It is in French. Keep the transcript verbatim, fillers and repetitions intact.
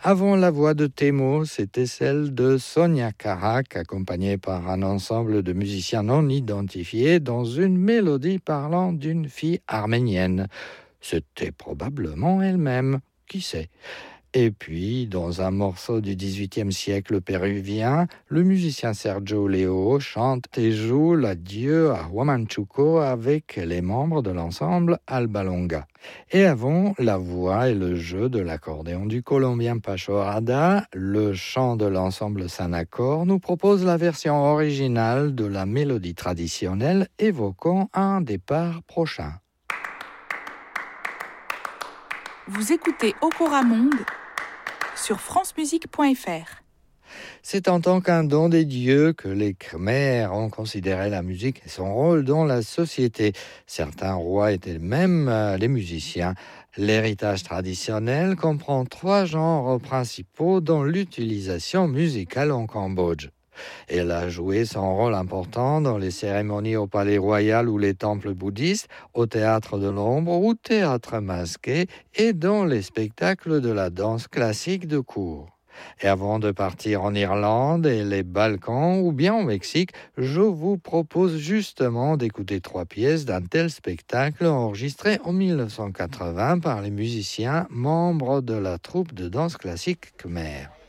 Avant la voix de Thémo, c'était celle de Sonia Karak, accompagnée par un ensemble de musiciens non identifiés dans une mélodie parlant d'une fille arménienne. C'était probablement elle-même, qui sait. Et puis, dans un morceau du dix-huitième siècle péruvien, le musicien Sergio Leo chante et joue l'adieu à Huamanchuco avec les membres de l'ensemble Alba Longa. Et avant, la voix et le jeu de l'accordéon du Colombien Pacho Arada, le chant de l'ensemble Sanacor nous propose la version originale de la mélodie traditionnelle évoquant un départ prochain. Vous écoutez Okora Monde sur france musique point f r. C'est en tant qu'un don des dieux que les Khmers ont considéré la musique et son rôle dans la société. Certains rois étaient même euh, les musiciens. L'héritage traditionnel comprend trois genres principaux dans l'utilisation musicale en Cambodge. Elle a joué son rôle important dans les cérémonies au palais royal ou les temples bouddhistes, au théâtre de l'ombre ou théâtre masqué et dans les spectacles de la danse classique de cour. Et avant de partir en Irlande et les Balkans ou bien au Mexique, je vous propose justement d'écouter trois pièces d'un tel spectacle enregistré en dix-neuf cent quatre-vingts par les musiciens membres de la troupe de danse classique Khmer.